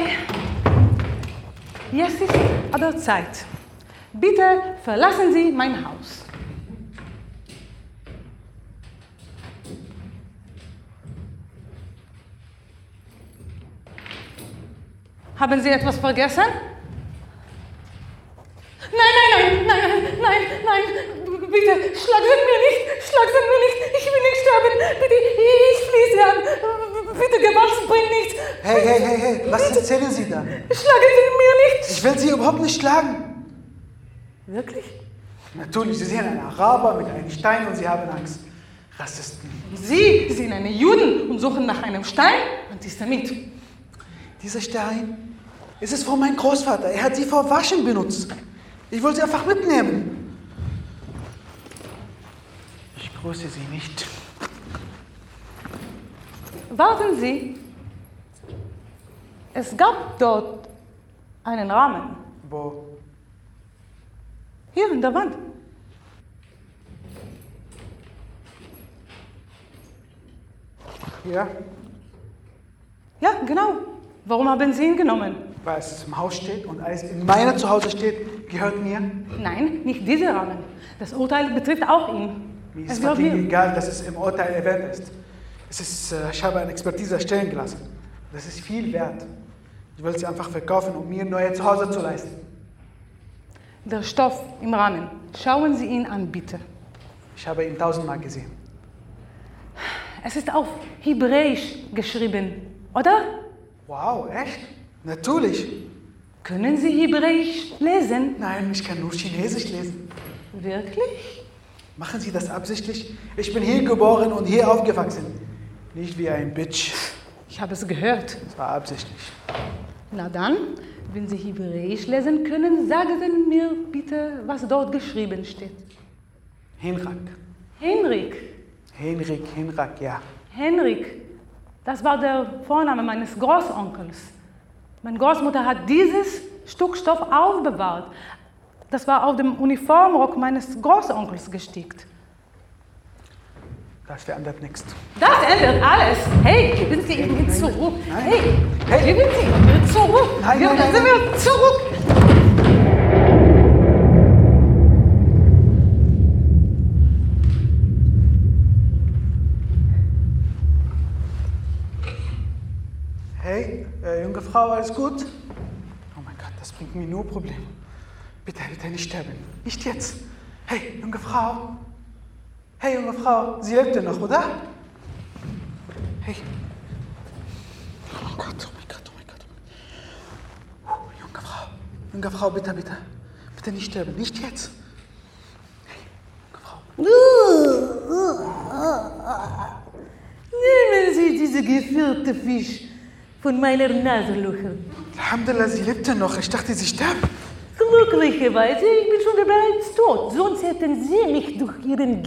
Okay. Jetzt ist aber Zeit. Bitte verlassen Sie mein Haus. Haben Sie etwas vergessen? Nein, bitte, schlagen Sie mir nicht, ich will nicht sterben, bitte, ich fließe Sie an, bitte, Gewalt bringt nichts. Hey, was erzählen Sie da? Schlagen Sie mir nicht. Ich will Sie überhaupt nicht schlagen. Wirklich? Natürlich, Sie sehen einen Araber mit einem Stein und Sie haben Angst. Rassisten. Sie sind eine Juden und suchen nach einem Stein? Antisemit. Dieser Stein, es ist von meinem Großvater, er hat sie vor Waschen benutzt. Ich wollte sie einfach mitnehmen. Ich grüße Sie nicht. Warten Sie. Es gab dort einen Rahmen. Wo? Hier in der Wand. Ja, Ja, genau. Warum haben Sie ihn genommen? weil es im Haus steht und alles in meinem Zuhause steht, gehört mir. Nein, nicht dieser Rahmen. Das Urteil betrifft auch ihn. Mir Es ist gehört fucking mir. egal, dass es im Urteil erwähnt ist. Ich habe eine Expertise erstellen gelassen. Das ist viel wert. Ich will sie einfach verkaufen, um mir ein neues Zuhause zu leisten. Der Stoff im Rahmen. Schauen Sie ihn an, bitte. Ich habe ihn 1000-mal gesehen. Es ist auf Hebräisch geschrieben, oder? Wow, echt? Natürlich. Können Sie Hebräisch lesen? Nein, ich kann nur Chinesisch lesen. Wirklich? Machen Sie das absichtlich? Ich bin hier geboren und hier aufgewachsen. Nicht wie ein Bitch. Ich habe es gehört. Das war absichtlich. Na dann, wenn Sie Hebräisch lesen können, sagen Sie mir bitte, was dort geschrieben steht. Henrak. Henrik. Henrak, ja. Henrik. Das war der Vorname meines Großonkels. Meine Großmutter hat dieses Stück Stoff aufbewahrt. Das war auf dem Uniformrock meines Großonkels gestickt. Das verändert nichts. Das ändert alles. Hey, geben Sie ihn zurück. Nein. Hey, geben Sie ihn zurück. Nein, Geben nein, Sie nein. mir zurück. Hey, junge Frau, alles gut? Oh mein Gott, das bringt mir nur Probleme. Bitte nicht sterben. Nicht jetzt. Hey, junge Frau. Hey, junge Frau, Sie lebt ja noch, oder? Hey. Oh mein Gott. Junge Frau, bitte. Bitte nicht sterben. Nicht jetzt. Hey, junge Frau. Nehmen Sie diese gefüllte Fisch von meiner Nasenlöcher. Alhamdulillah, sie lebt ja noch. Ich dachte, sie stirbt. Glücklicherweise, ich bin schon bereits tot. Sonst hätten Sie mich durch Ihren